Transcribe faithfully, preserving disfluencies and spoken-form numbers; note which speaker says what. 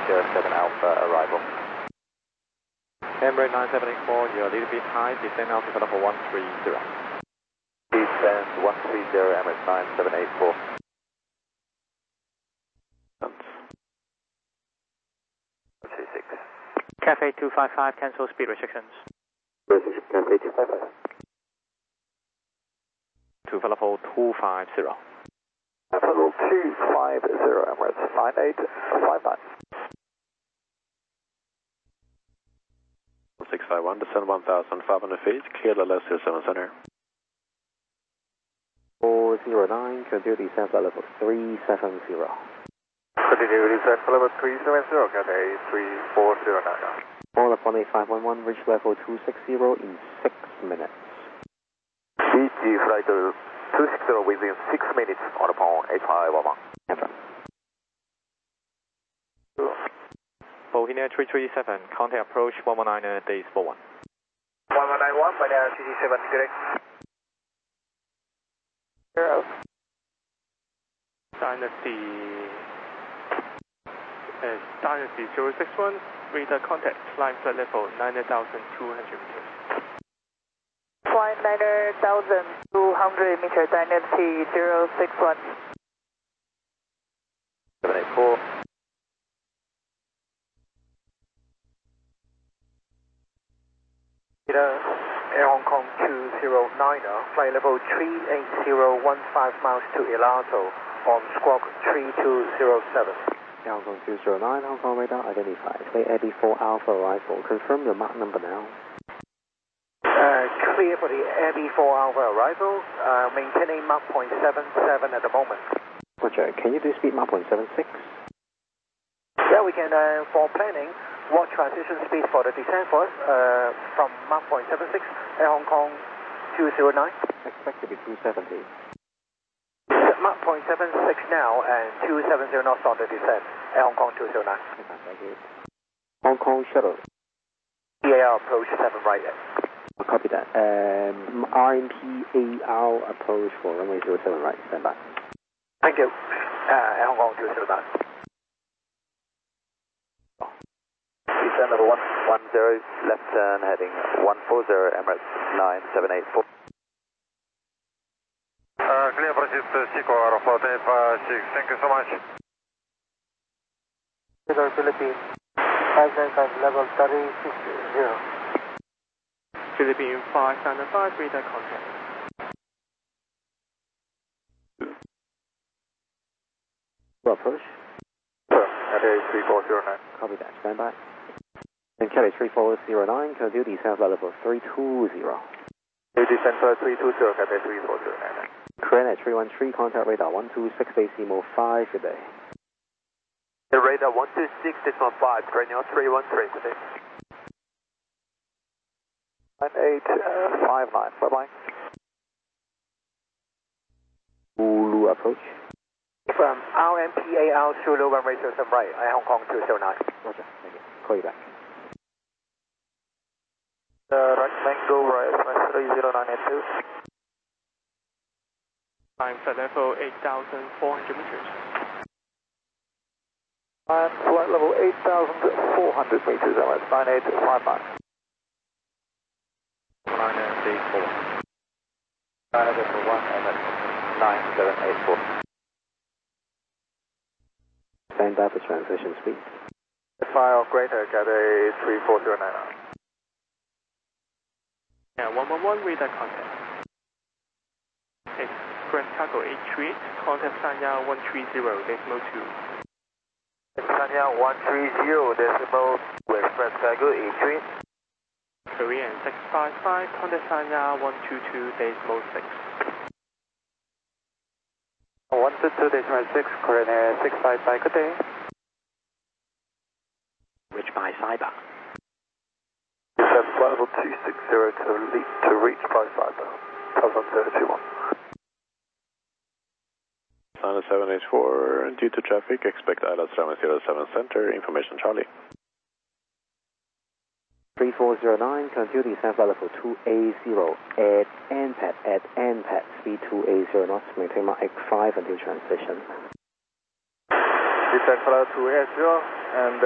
Speaker 1: zero seven Alpha arrival.
Speaker 2: Emirates nine seven eight four, you're a little bit high, descend altimeter level one three zero.
Speaker 1: Descend one three zero, Emirates nine seven eight four. two six.
Speaker 2: Cafe two five five, cancel speed restrictions.
Speaker 1: Restriction Cafe two five five.
Speaker 2: To level two five zero.
Speaker 1: Level two five zero, Emirates nine eight five nine.
Speaker 3: six five one, descend one thousand five hundred feet, clear the left zero seven center.
Speaker 4: four zero nine, continue descent for level three seven zero.
Speaker 1: Continue descent for level three seven zero, Cathay three four zero nine.
Speaker 4: All up one eight five one one, reach level two six zero in six minutes.
Speaker 1: C G flight to two six zero within six minutes on upon eight five one one.
Speaker 4: Ever.
Speaker 2: Bohemia three three seven, contact approach one one nine, days four one.
Speaker 1: one one nine one, by the C G seven, good day. Zero.
Speaker 5: Dynasty, uh, Dynasty zero six one, radar contact, flying flight level nine thousand two hundred meters.
Speaker 6: Flight nine thousand two hundred meter, Dynasty zero six one.
Speaker 1: seven eight four. Air Hong Kong two zero nine, flight level three eight zero one five miles to Elato on squawk three two zero seven.
Speaker 4: Air Hong Kong two zero nine, Hong Kong radar identified. Bay Eddie four Alpha arrival. Confirm your mark number now.
Speaker 1: Uh, clear for the Abbey four Alpha arrival, uh, maintaining Mach point seven seven at the moment.
Speaker 4: Roger, can you do speed Mach point seven six?
Speaker 1: Yeah, we can, uh, for planning, watch transition speed for the descent for us, uh, from Mach point seven six, Air Hong Kong two zero nine.
Speaker 4: Expect to be two seventy.
Speaker 1: Mach point seven six now, and two seven zero knots on the descent, Air Hong Kong two zero nine.
Speaker 4: Thank you. Hong Kong shuttle.
Speaker 1: E A R approach seven right.
Speaker 4: Copy that. Um, R M P A R approach for runway zero seven right. Stand by.
Speaker 1: Thank you. Uh, Air Hong Kong two zero nine. Descent level one one zero, left turn heading one four zero, Emirates nine seven eight four.
Speaker 7: Uh, clear proceed to Seco Alpha eight five six, thank you so much.
Speaker 1: Radar Philippines, five nine five, level thirty six zero.
Speaker 5: Philippine five nine five, radar contact.
Speaker 4: Approach.
Speaker 1: Sure, Cathay three four zero nine.
Speaker 4: Copy that. Stand by. And Kelly three four zero nine, continue descent for level three two zero.
Speaker 1: You descend for three two zero, Cathay three four zero nine.
Speaker 4: Korean at three one three, contact radar one two six, Decimal five, good day.
Speaker 1: The radar one two six, Decimal five, Korean three one three, good day. nine eight five nine, bye bye.
Speaker 4: Zulu approach.
Speaker 1: From R M P A R Zulu runway zero seven right, Air Hong Kong two zero nine.
Speaker 4: Roger, thank you. Call you back.
Speaker 1: Uh, right, Mango, right, three zero nine eight two.
Speaker 5: Flying flight level eight thousand four hundred meters.
Speaker 1: And flight level eight thousand four hundred meters, Emirates nine eight five nine.
Speaker 2: nine days four one.
Speaker 1: nine eight one, Emirates nine seven eight four.
Speaker 4: Stand by for transition speed.
Speaker 1: File greater, Cathay three four zero nine.
Speaker 5: Yeah, one one one, radar contact. Express Cargo eight three eight, contact Sanya one three zero, decimal two.
Speaker 1: Sanya one three zero, decimal two, Express Cargo eight three eight.
Speaker 5: Korean six five five, contact Sanya one two two, decimal six.
Speaker 1: one two two, decimal six, Korean Air six five five, good day.
Speaker 4: Reach by cyber.
Speaker 1: Descend flight level two six zero to, lead, to reach by cyber, thousand thirty-one.
Speaker 3: Sana seven eight four, due to traffic, expect I L S runway zero seven center, information Charlie.
Speaker 4: three four zero nine, continue descent for level two A zero at N P A D, at N P A D, speed two A zero knots, maintain Mach five until transition.
Speaker 1: Descend for level two A zero and